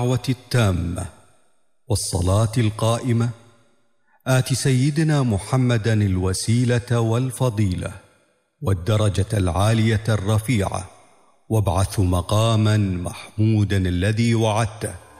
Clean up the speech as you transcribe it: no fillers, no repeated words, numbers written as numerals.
التامة والصلاة القائمة آت سيدنا محمدا الوسيلة والفضيلة والدرجة العالية الرفيعة وابعث مقاما محمودا الذي وعدته